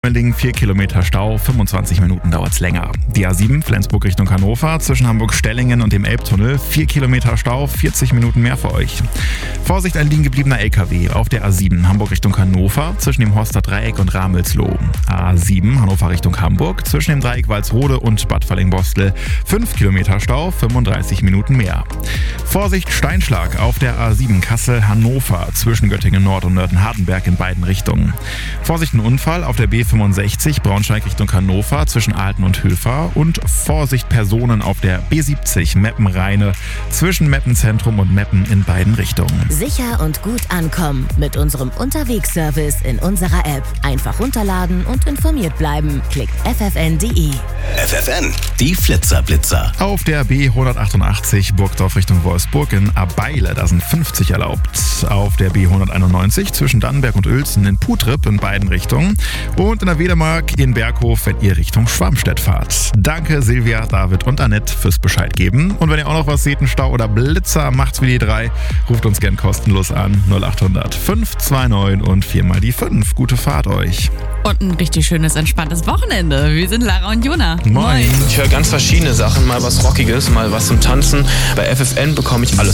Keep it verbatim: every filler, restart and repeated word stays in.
vier Kilometer Stau, fünfundzwanzig Minuten dauert es länger. Die A sieben Flensburg Richtung Hannover zwischen Hamburg-Stellingen und dem Elbtunnel, vier Kilometer Stau, vierzig Minuten mehr für euch. Vorsicht, ein liegen gebliebener L K W auf der A sieben Hamburg Richtung Hannover zwischen dem Horster Dreieck und Ramelsloh. A sieben Hannover Richtung Hamburg zwischen dem Dreieck Walsrode und Bad Fallingbostel, fünf Kilometer Stau, fünfunddreißig Minuten mehr. Vorsicht, Steinschlag auf der A sieben Kassel-Hannover zwischen Göttingen Nord und Nörten-Hardenberg in beiden Richtungen. Vorsicht, ein Unfall auf der B fünfundsechzig Braunschweig Richtung Hannover zwischen Alten und Höfer und Vorsicht, Personen auf der B siebzig Meppen-Rheine zwischen Meppen-Zentrum und Meppen in beiden Richtungen. Sicher und gut ankommen mit unserem Unterwegsservice in unserer App. Einfach runterladen und informiert bleiben. Klickt f f n punkt d e. F F N, die Flitzerblitzer. Auf der B hundertachtundachtzig Burgdorf Richtung Wolfsburg in Abeile, da sind fünfzig erlaubt. Auf der B hunderteinundneunzig zwischen Dannenberg und Uelzen in Putrip in beiden Richtungen. Und in der Wedemark in Berghof, wenn ihr Richtung Schwammstedt fahrt. Danke Silvia, David und Annette fürs Bescheid geben. Und wenn ihr auch noch was seht, einen Stau oder Blitzer, macht's wie die drei. Ruft uns gern kostenlos an. null achthundert fünf zwei neun und viermal die fünf. Gute Fahrt euch. Und ein richtig schönes, entspanntes Wochenende. Wir sind Lara und Jona. Moin. Ich höre ganz verschiedene Sachen, mal was Rockiges, mal was zum Tanzen. Bei F F N bekomme ich alles.